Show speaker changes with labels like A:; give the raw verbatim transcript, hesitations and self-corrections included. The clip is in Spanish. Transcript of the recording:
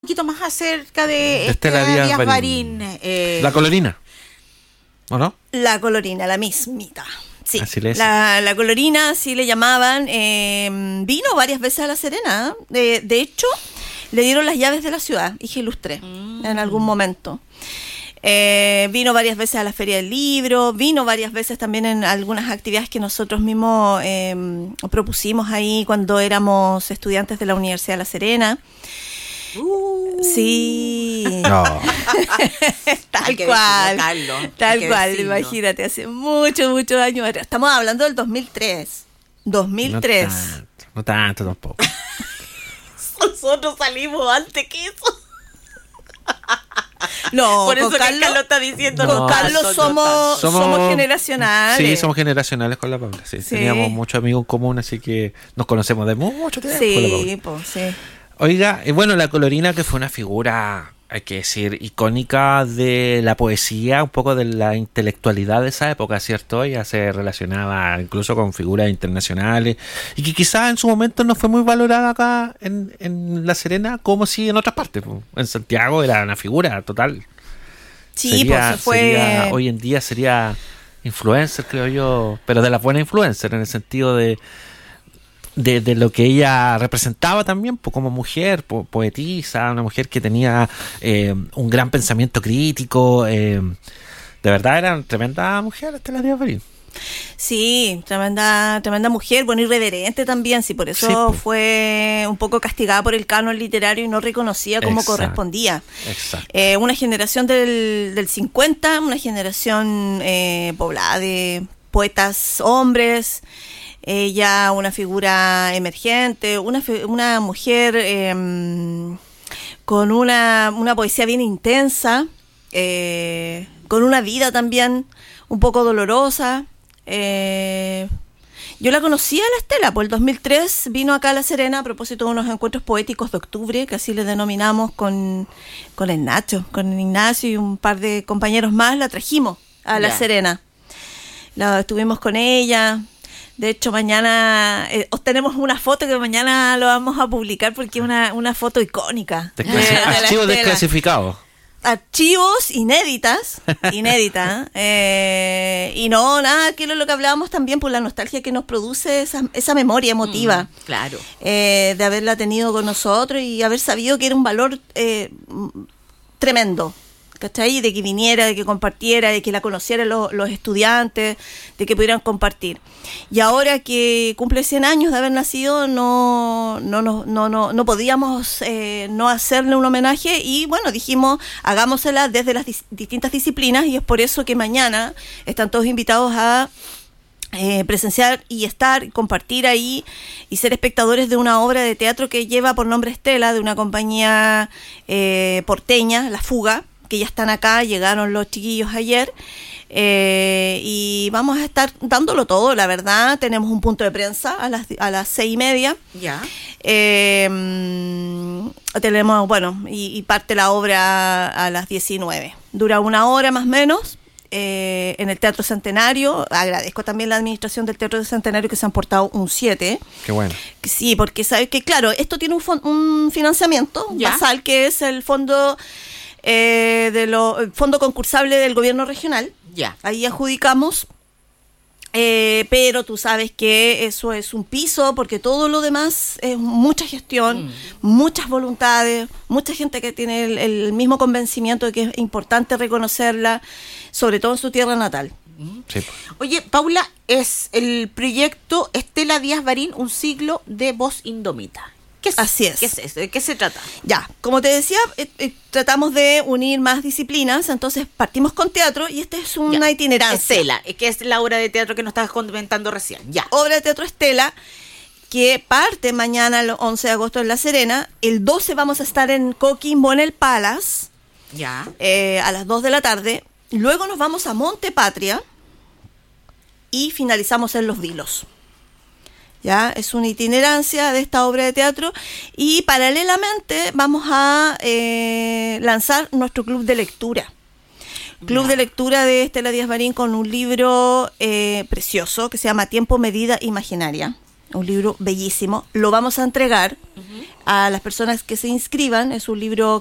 A: Un poquito más acerca de
B: Estela
A: Estela
B: Díaz
A: Díaz
B: Barín.
A: Barín. eh,
B: La colorina, ¿o no?
C: La colorina, la mismita. Sí,
B: Así le decían.
C: la, la colorina, así le llamaban. eh, vino varias veces a La Serena. De, de hecho, le dieron las llaves de la ciudad, hija ilustre,
A: Mm.
C: en algún momento. Eh, vino varias veces a la Feria del Libro, vino varias veces también en algunas actividades que nosotros mismos eh, propusimos ahí cuando éramos estudiantes de la Universidad de La Serena.
A: uh,
C: Sí.
B: No.
C: Tal
A: Hay que
C: cual,
A: decirlo, Carlos, hay
C: tal
A: que
C: cual,
A: decirlo.
C: imagínate, hace muchos, muchos años. Estamos hablando del dos mil tres. dos mil tres.
B: No tanto, no tanto tampoco.
A: Nosotros salimos antes que eso.
C: No,
A: Por eso
C: con
A: que
C: Carlos,
A: Carlos está diciendo
C: con
B: No,
C: Carlos
A: tanto,
C: somos,
A: no tanto.
C: somos, generacionales.
B: Sí, somos generacionales con la Paula. Sí,
C: Sí.
B: teníamos muchos amigos en común, así que nos conocemos de mucho tiempo con la
C: Sí,
B: Paula.
C: pues sí.
B: Oiga, y bueno, la colorina, que fue una figura, hay que decir, icónica de la poesía, un poco de la intelectualidad de esa época, ¿cierto? Ella se relacionaba incluso con figuras internacionales y que quizás en su momento no fue muy valorada acá en, en La Serena como si en otras partes. Po. En Santiago era una figura total.
C: Sí,
B: Sería-
C: pues se fue.
B: sería- hoy en día sería influencer, creo yo, pero de las buenas influencers, en el sentido de de, de lo que ella representaba también, pues, como mujer, po- poetisa, una mujer que tenía eh, un gran pensamiento crítico. Eh, de verdad era una tremenda mujer, Estela Díaz Barín.
C: Sí, tremenda, tremenda mujer, bueno, irreverente también, sí, por eso
B: Sí, po.
C: fue un poco castigada por el canon literario y no reconocía como
B: Exacto.
C: correspondía.
B: Exacto.
C: Eh, una generación del, del cincuenta, una generación eh, poblada de poetas hombres, ella una figura emergente, una, fi- una mujer eh, con una, una poesía bien intensa, eh, con una vida también un poco dolorosa. Eh, yo la conocí a la Estela, por el dos mil tres vino acá a La Serena a propósito de unos encuentros poéticos de octubre, que así le denominamos con, con el Nacho, con el Ignacio y un par de compañeros más, la trajimos a La
A: Ya.
C: Serena. La, estuvimos con ella. De hecho, mañana eh, os tenemos una foto que mañana lo vamos a publicar porque es una, una foto icónica. de-
B: Desclasi-
C: de la
B: Archivos
C: Estela.
B: desclasificados.
C: Archivos inéditas, inéditas, eh, y no, nada, que es lo que hablábamos también por la nostalgia que nos produce esa, esa memoria emotiva,
A: Mm, claro.
C: eh, de haberla tenido con nosotros y haber sabido que era un valor eh, mm, tremendo, ¿cachai? De que viniera, de que compartiera, de que la conocieran los, los estudiantes, de que pudieran compartir. Y ahora que cumple cien años de haber nacido, no no no no no, no podíamos eh, no hacerle un homenaje y bueno, dijimos, hagámosela desde las dis- distintas disciplinas y es por eso que mañana están todos invitados a eh, presenciar y estar, compartir ahí y ser espectadores de una obra de teatro que lleva por nombre Estela, de una compañía eh, porteña, La Fuga, que ya están acá, llegaron los chiquillos ayer, eh, y vamos a estar dándolo todo, la verdad. Tenemos un punto de prensa a las, a las seis y media.
A: Ya.
C: Eh, mm, tenemos, bueno, y, y parte la obra a las diecinueve. Dura una hora más o menos. eh, en el Teatro Centenario. Agradezco también la administración del Teatro Centenario que se han portado un siete.
B: Qué bueno.
C: Sí, porque sabes que, claro, esto tiene un, fon- un financiamiento
A: Ya.
C: basal que es el fondo eh, de lo, el fondo concursable del gobierno regional.
A: Ya.
C: Ahí adjudicamos, eh, pero tú sabes que eso es un piso porque todo lo demás es mucha gestión,
A: Mm.
C: muchas voluntades, mucha gente que tiene el, el mismo convencimiento de que es importante reconocerla, sobre todo en su tierra natal.
B: Sí.
A: Oye, Paula, es el proyecto Estela Díaz Barín, un siglo de voz indómita. ¿Qué es?
C: Así es.
A: ¿Qué es eso? ¿De qué se trata?
C: Ya, como te decía, eh, eh, tratamos de unir más disciplinas, entonces partimos con teatro y esta es una
A: Ya.
C: itinerancia.
A: Estela, que es la obra de teatro que nos estabas comentando recién. Ya.
C: Obra de teatro Estela, que parte mañana el once de agosto en La Serena. El doce vamos a estar en Coquimbo, en el Palace,
A: Ya.
C: eh, a las dos de la tarde. Luego nos vamos a Montepatria y finalizamos en Los Vilos. Ya, es una itinerancia de esta obra de teatro y paralelamente vamos a eh, lanzar nuestro club de lectura. Club
A: Ya.
C: de lectura de Estela Díaz Barín con un libro eh, precioso que se llama Tiempo, Medida, Imaginaria. un libro bellísimo. Lo vamos a entregar
A: Ujú.
C: a las personas que se inscriban. Es un libro